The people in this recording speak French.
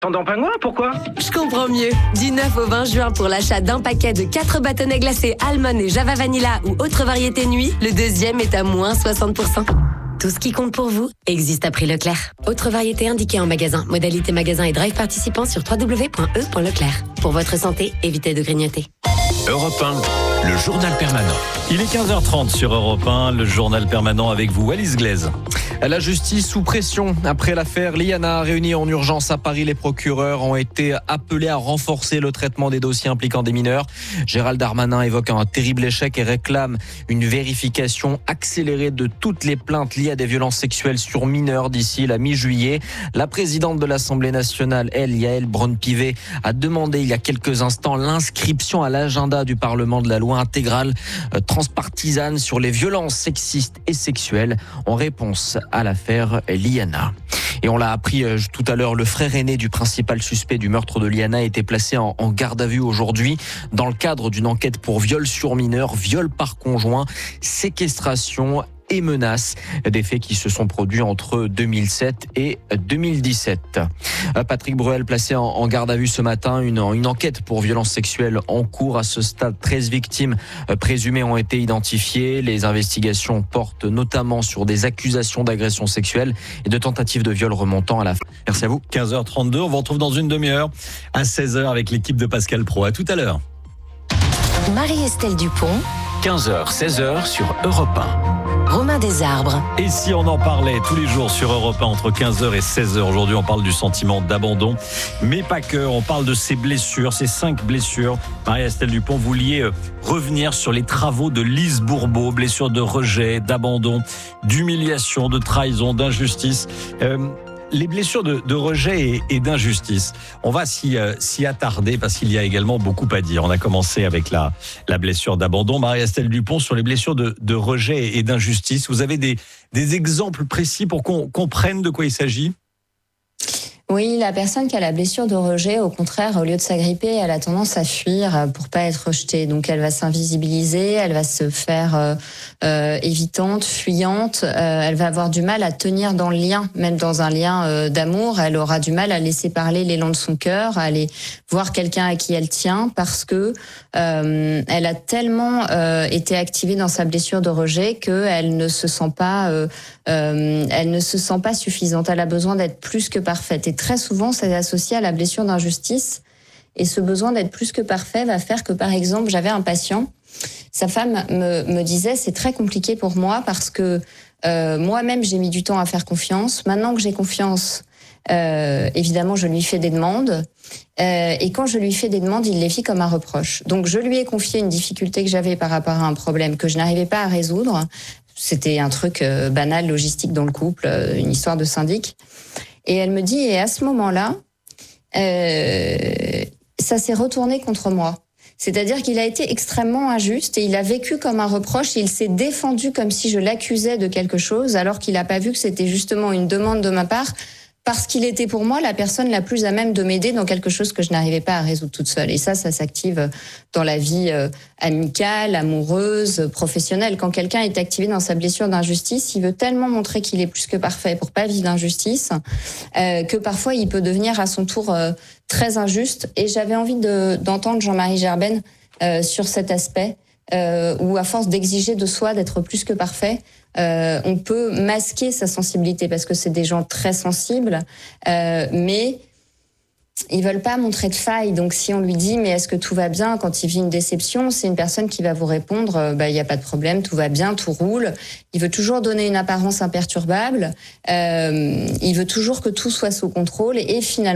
Pendant Pingouin, pourquoi ? Je comprends mieux. Du 9 au 20 juin, pour l'achat d'un paquet de 4 bâtonnets glacés Almond et Java Vanilla ou autre variété nuit, le deuxième est à moins 60%. Tout ce qui compte pour vous existe à prix Leclerc. Autre variété indiquée en magasin. Modalité magasin et drive participant sur www.e.leclerc. Pour votre santé, évitez de grignoter. Europe 1, le journal permanent. Il est 15h30 sur Europe 1, le journal permanent avec vous, Alice Glaise. La justice sous pression. Après l'affaire Liana, réunie en urgence à Paris, les procureurs ont été appelés à renforcer le traitement des dossiers impliquant des mineurs. Gérald Darmanin évoque un terrible échec et réclame une vérification accélérée de toutes les plaintes liées à des violences sexuelles sur mineurs d'ici la mi-juillet. La présidente de l'Assemblée nationale, Yaël Braun-Pivet, a demandé il y a quelques instants l'inscription à l'agenda du Parlement de la loi intégrale transpartisane sur les violences sexistes et sexuelles en réponse à l'affaire Liana. Et on l'a appris tout à l'heure, le frère aîné du principal suspect du meurtre de Liana a été placé en garde à vue aujourd'hui dans le cadre d'une enquête pour viol sur mineur, viol par conjoint, séquestration et menaces, des faits qui se sont produits entre 2007 et 2017. Patrick Bruel placé en garde à vue ce matin, une enquête pour violences sexuelles en cours. À ce stade, 13 victimes présumées ont été identifiées. Les investigations portent notamment sur des accusations d'agression sexuelle et de tentatives de viol remontant à la fin. Merci à vous. 15h32, on vous retrouve dans une demi-heure à 16h avec l'équipe de Pascal Pro. À tout à l'heure. Marie-Estelle Dupont, 15h, 16h sur Europe 1. Romain Desarbres. Et si on en parlait tous les jours sur Europe 1 entre 15h et 16h, aujourd'hui on parle du sentiment d'abandon, mais pas que, on parle de ces blessures, ces 5 blessures. Marie-Estelle Dupont, vous vouliez revenir sur les travaux de Lise Bourbeau, blessures de rejet, d'abandon, d'humiliation, de trahison, d'injustice. Les blessures de rejet et d'injustice, on va s'y attarder parce qu'il y a également beaucoup à dire. On a commencé avec la blessure d'abandon. Marie-Estelle Dupont, sur les blessures de rejet et d'injustice, vous avez des exemples précis pour qu'on comprenne de quoi il s'agit ? Oui, la personne qui a la blessure de rejet, au contraire, au lieu de s'agripper, elle a tendance à fuir pour pas être rejetée. Donc elle va s'invisibiliser, elle va se faire évitante, fuyante. Elle va avoir du mal à tenir dans le lien, même dans un lien d'amour. Elle aura du mal à laisser parler l'élan de son cœur, à aller voir quelqu'un à qui elle tient, parce que elle a tellement été activée dans sa blessure de rejet qu'elle ne se sent pas, suffisante. Elle a besoin d'être plus que parfaite. Et très souvent, c'est associé à la blessure d'injustice. Et ce besoin d'être plus que parfait va faire que, par exemple, j'avais un patient, sa femme me disait, c'est très compliqué pour moi parce que moi-même, j'ai mis du temps à faire confiance. Maintenant que j'ai confiance, évidemment, je lui fais des demandes. Et quand je lui fais des demandes, il les vit comme un reproche. Donc, je lui ai confié une difficulté que j'avais par rapport à un problème que je n'arrivais pas à résoudre. C'était un truc banal, logistique dans le couple, une histoire de syndic. Et elle me dit, et à ce moment-là, ça s'est retourné contre moi. C'est-à-dire qu'il a été extrêmement injuste et il a vécu comme un reproche et il s'est défendu comme si je l'accusais de quelque chose alors qu'il n'a pas vu que c'était justement une demande de ma part parce qu'il était pour moi la personne la plus à même de m'aider dans quelque chose que je n'arrivais pas à résoudre toute seule. Et ça s'active dans la vie amicale, amoureuse, professionnelle. Quand quelqu'un est activé dans sa blessure d'injustice, il veut tellement montrer qu'il est plus que parfait pour pas vivre d'injustice que parfois il peut devenir à son tour très injuste. Et j'avais envie d'entendre Jean-Marie Gerben sur cet aspect où à force d'exiger de soi d'être plus que parfait, on peut masquer sa sensibilité parce que c'est des gens très sensibles, mais ils veulent pas montrer de faille. Donc si on lui dit mais est-ce que tout va bien quand il vit une déception, c'est une personne qui va vous répondre il y a pas de problème, tout va bien, tout roule. Il veut toujours donner une apparence imperturbable, il veut toujours que tout soit sous contrôle et finalement